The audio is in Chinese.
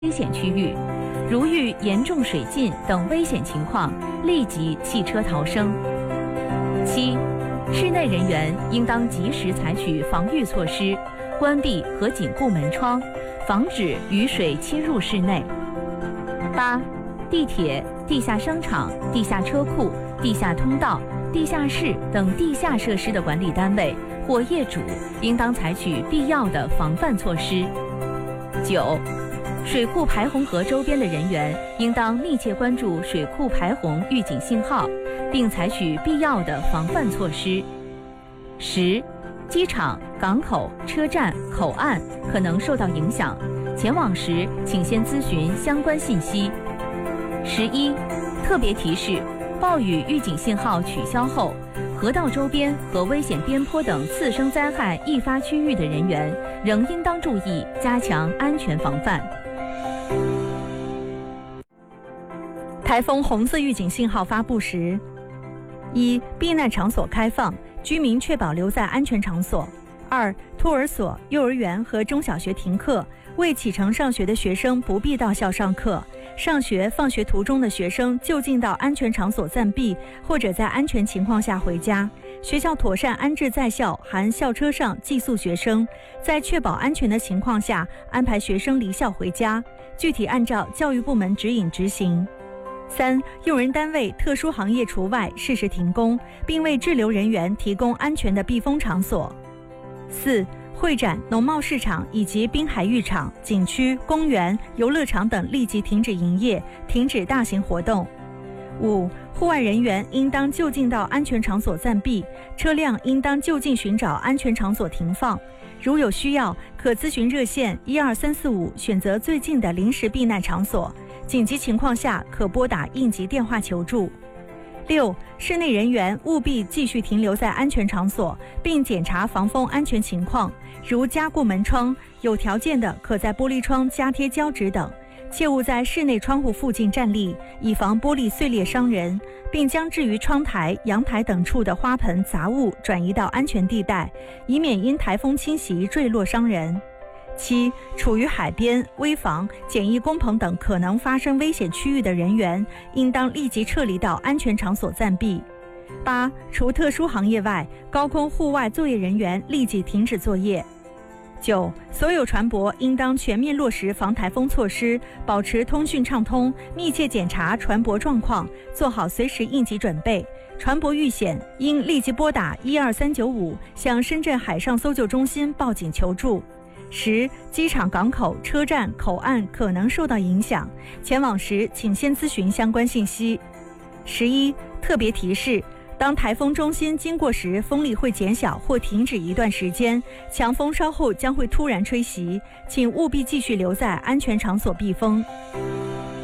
危险区域，如遇严重水浸等危险情况，立即弃车逃生。7. 室内人员应当及时采取防御措施，关闭和紧固门窗，防止雨水侵入室内。8. 地铁、地下商场、地下车库、地下通道、地下室等地下设施的管理单位或业主应当采取必要的防范措施。9. 水库排洪河周边的人员应当密切关注水库排洪预警信号，并采取必要的防范措施。10. 机场、港口、车站、口岸可能受到影响，前往时请先咨询相关信息。11. 特别提示：暴雨预警信号取消后，河道周边和危险边坡等次生灾害易发区域的人员仍应当注意加强安全防范。 台风红色预警信号发布时：1. 避难场所开放，居民确保留在安全场所。2. 托儿所、幼儿园和中小学停课，未启程上学的学生不必到校上课。上学、放学途中的学生就近到安全场所暂避，或者在安全情况下回家。学校妥善安置在校含校车上寄宿学生，在确保安全的情况下安排学生离校回家，具体按照教育部门指引执行。3. 用人单位、特殊行业除外，适时停工，并为滞留人员提供安全的避风场所。4. 会展、农贸市场以及滨海浴场、景区、公园、游乐场等立即停止营业，停止大型活动。5. 户外人员应当就近到安全场所暂避，车辆应当就近寻找安全场所停放。如有需要，可咨询热线12345，选择最近的临时避难场所。紧急情况下，可拨打应急电话求助。6. 室内人员务必继续停留在安全场所，并检查防风安全情况，如加固门窗，有条件的可在玻璃窗加贴胶纸等。切勿在室内窗户附近站立，以防玻璃碎裂伤人，并将置于窗台、阳台等处的花盆杂物转移到安全地带，以免因台风侵袭坠落伤人。7. 处于海边、危房、简易工棚等可能发生危险区域的人员，应当立即撤离到安全场所暂避。8. 除特殊行业外，高空户外作业人员立即停止作业。9. 所有船舶应当全面落实防台风措施，保持通讯畅通，密切检查船舶状况，做好随时应急准备。船舶遇险，应立即拨打12395，向深圳海上搜救中心报警求助。10. 机场、港口、车站、口岸可能受到影响，前往时请先咨询相关信息。11. 特别提示：当台风中心经过时，风力会减小或停止一段时间，强风稍后将会突然吹袭，请务必继续留在安全场所避风。